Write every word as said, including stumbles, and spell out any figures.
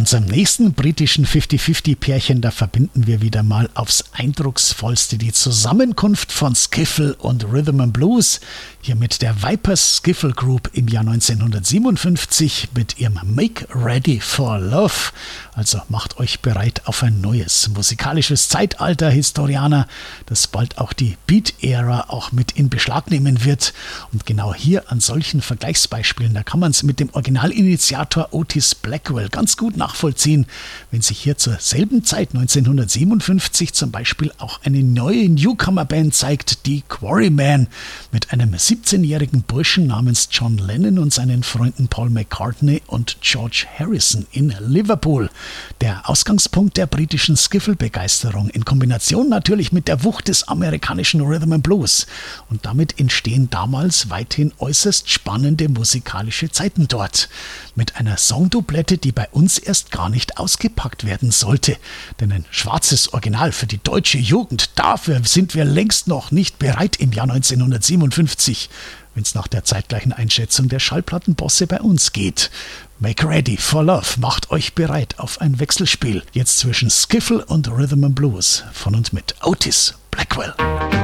unserem nächsten britischen fünfzig fünfzig-Pärchen, da verbinden wir wieder mal aufs Eindrucksvollste die Zusammenkunft von Skiffle und Rhythm and Blues. Hier mit der Vipers Skiffle Group im Jahr neunzehnhundertsiebenundfünfzig mit ihrem Make Ready for Love. Also macht euch bereit auf ein neues musikalisches Zeitalter, Historianer, das bald auch die Beat-Ära auch mit in Beschlag nehmen wird. Und genau hier an solchen Vergleichsbeispielen, da kann man es mit dem Originalinitiator Otis Blackwell ganz gut nachvollziehen, wenn sich hier zur selben Zeit neunzehnhundertsiebenundfünfzig zum Beispiel auch eine neue Newcomer-Band zeigt, die Quarrymen, mit einem siebzehnjährigen Burschen namens John Lennon und seinen Freunden Paul McCartney und George Harrison in Liverpool. Der Ausgangspunkt der britischen Skiffle-Begeisterung in Kombination natürlich mit der Wucht des amerikanischen Rhythm and Blues. Und damit entstehen damals weithin äußerst spannende musikalische Zeiten dort. Mit einer Songdoublette, die bei uns erst gar nicht ausgepackt werden sollte. Denn ein schwarzes Original für die deutsche Jugend, dafür sind wir längst noch nicht bereit im Jahr neunzehnhundertsiebenundfünfzig, wenn es nach der zeitgleichen Einschätzung der Schallplattenbosse bei uns geht. Make Ready for Love, macht euch bereit auf ein Wechselspiel. Jetzt zwischen Skiffle und Rhythm and Blues von und mit Otis Blackwell.